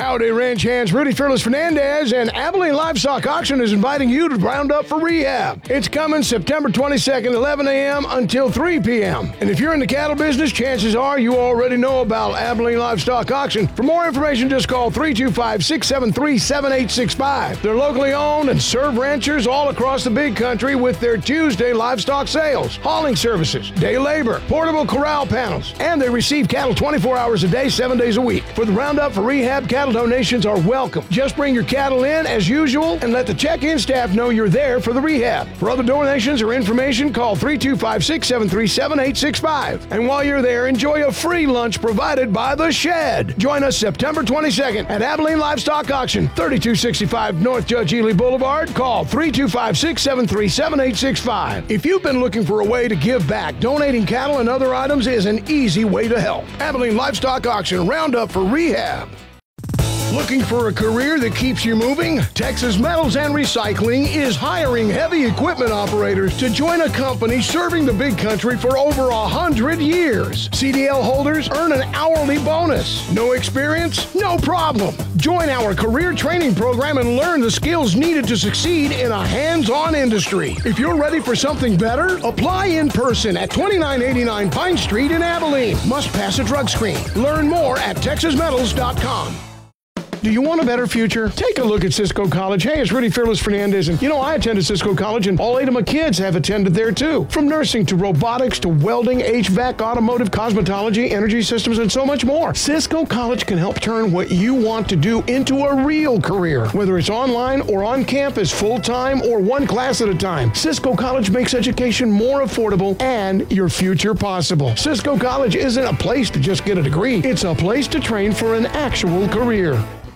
Howdy, ranch hands. Rudy Fearless Fernandez and Abilene Livestock Auction is inviting you to round up for rehab. It's coming September 22nd, 11 a.m. until 3 p.m. And if you're in the cattle business, chances are you already know about Abilene Livestock Auction. For more information, just call 325-673-7865. They're locally owned and serve ranchers all across the big country with their Tuesday livestock sales, hauling services, day labor, portable corral panels, and they receive cattle 24 hours a day, 7 days a week. For the roundup for rehab, cattle donations are welcome. Just bring your cattle in as usual and let the check-in staff know you're there for the rehab. For other donations or information, call 325-673-7865. And while you're there, enjoy a free lunch provided by The Shed. Join us September 22nd at Abilene Livestock Auction, 3265 North Judge Ely Boulevard. Call 325-673-7865. If you've been looking for a way to give back, donating cattle and other items is an easy way to help. Abilene Livestock Auction, roundup for rehab. Looking for a career that keeps you moving? Texas Metals and Recycling is hiring heavy equipment operators to join a company serving the big country for over 100 years. CDL holders earn an hourly bonus. No experience? No problem. Join our career training program and learn the skills needed to succeed in a hands-on industry. If you're ready for something better, apply in person at 2989 Pine Street in Abilene. Must pass a drug screen. Learn more at texasmetals.com. Do you want a better future? Take a look at Cisco College. Hey, it's Rudy Fearless Fernandez, and I attended Cisco College, and all 8 of my kids have attended there too. From nursing to robotics to welding, HVAC, automotive, cosmetology, energy systems, and so much more. Cisco College can help turn what you want to do into a real career. Whether it's online or on campus, full-time or one class at a time, Cisco College makes education more affordable and your future possible. Cisco College isn't a place to just get a degree. It's a place to train for an actual career.